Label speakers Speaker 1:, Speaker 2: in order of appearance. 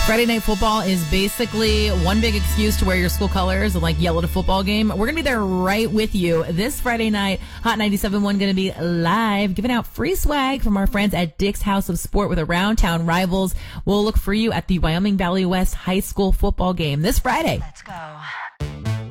Speaker 1: Friday Night Football is basically one big excuse to wear your school colors and like yell at a football game. We're going to be there right with you this Friday night. Hot 97.1 going to be live, giving out free swag from our friends at Dick's House of Sport with Around Town Rivals. We'll look for you at the Wyoming Valley West High School football game this Friday.
Speaker 2: Let's go.